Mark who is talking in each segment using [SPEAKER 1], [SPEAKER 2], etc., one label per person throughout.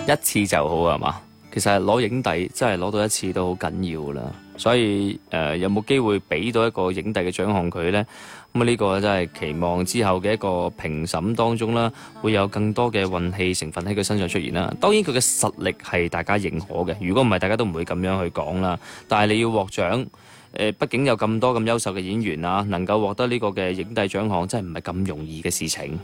[SPEAKER 1] 一次就好係嘛？其實攞影帝真係攞到一次都好緊要啦，所以有冇機會俾到一個影帝嘅獎項佢呢？咁呢個真係期望之後嘅一個評審當中啦，會有更多嘅運氣成分喺佢身上出現啦。當然佢嘅實力係大家認可嘅，如果唔係大家都唔會咁樣去講啦。但係你要獲獎，畢竟有咁多咁優秀嘅演員啊，能夠獲得呢個嘅影帝獎項，真係唔係咁容易嘅事情。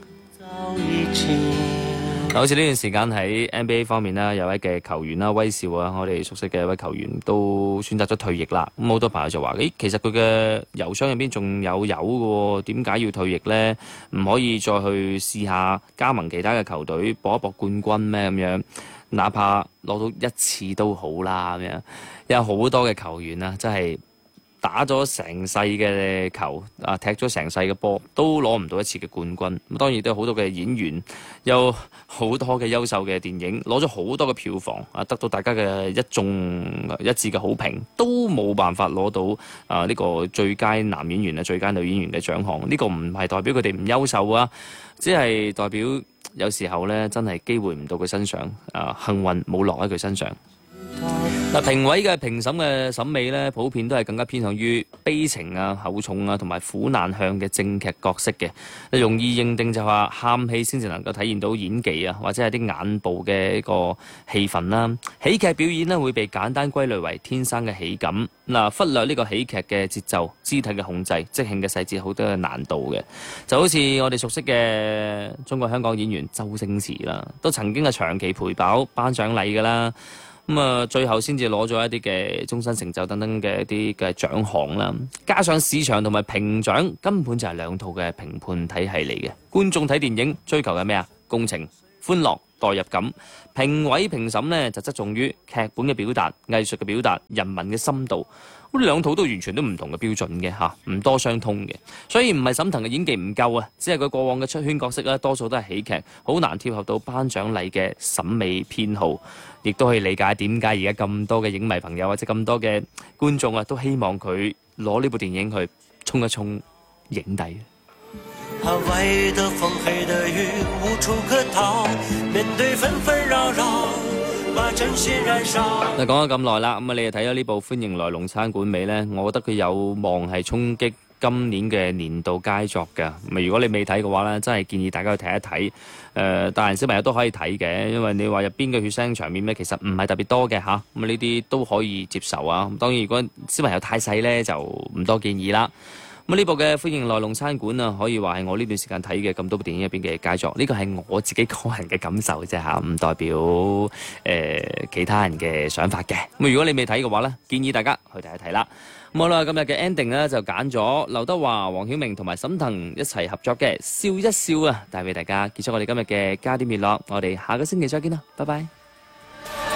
[SPEAKER 1] 好似呢段時間喺 NBA 方面啦，有位嘅球員啦，威少啊，我哋熟悉嘅一位球員都選擇咗退役啦。咁好多朋友就話：其實佢嘅油箱入邊仲有油嘅喎，點解要退役呢？唔可以再去試下加盟其他嘅球隊搏一搏冠軍咩？咁樣，哪怕攞到一次都好啦。咁樣有好多嘅球員啊，真係打咗成世嘅球啊，踢咗成世嘅波，都攞唔到一次嘅冠軍。咁當然都有好多嘅演員，有好多嘅優秀嘅電影，攞咗好多嘅票房啊，得到大家嘅一致嘅好評，都冇辦法攞到呢個最佳男演員啊、最佳女演員嘅獎項。呢個唔係代表佢哋唔優秀啊，只係代表有時候呢，真係機會唔到佢身上，幸運冇落喺佢身上。評委嘅評審嘅審美咧，普遍都係更加偏向於悲情啊、厚重啊同埋苦難向嘅正劇角色嘅，容易認定就話喊戲先至能夠體現到演技啊，或者係啲眼部嘅一個氣氛啦。喜劇表演咧會被簡單歸類為天生嘅喜感，忽略呢個喜劇嘅節奏、肢體嘅控制、即興嘅細節好多嘅難度嘅，就好似我哋熟悉嘅中國香港演員周星馳啦，都曾經係長期陪跑頒獎禮㗎啦。最後先至攞咗一啲嘅終身成就等等嘅一啲嘅獎項啦，加上市場同埋評獎根本就係兩套嘅評判體系嚟嘅。觀眾睇電影追求嘅咩啊？共情、歡樂、代入感。評委評審呢就側重於劇本嘅表達、藝術嘅表達、人文嘅深度。咁兩套都完全都唔同嘅標準嘅嚇，唔多相通嘅。所以唔係沈騰嘅演技唔夠啊，只係佢過往嘅出圈角色啦，多數都係喜劇，好難貼合到頒獎禮嘅審美偏好。亦都可以理解點解而家咁多嘅影迷朋友或者咁多嘅觀眾啊，都希望佢攞呢部電影去衝一衝影帝。
[SPEAKER 2] 黑的風黑的雨無處可逃，面對紛紛擾擾把真心燃燒。
[SPEAKER 1] 講咗咁耐啦，你又睇咗呢部《歡迎來龍餐館》未呢？我覺得佢有望係衝擊今年嘅年度佳作㗎。如果你未睇嘅話呢，真係建議大家去睇一睇。大人小朋友都可以睇嘅，因為你話入邊嘅血腥場面呢，其實唔係特別多嘅嚇。咁呢啲都可以接受啊。當然，如果小朋友太細呢，就唔多建議啦。呢部嘅《歡迎來龍餐館》啊，可以話係我呢段時間睇嘅咁多部電影入邊嘅佳作。呢個係我自己個人嘅感受啫嚇，唔代表其他人嘅想法嘅。如果你未睇嘅話呢，建議大家去睇一睇啦。好啦，今日嘅 ending 呢，就揀咗劉德華、黃曉明同埋沈騰一齊合作嘅《笑一笑》啊，帶俾大家結束我哋今日嘅加點娛樂。我哋下個星期再見啦，拜拜。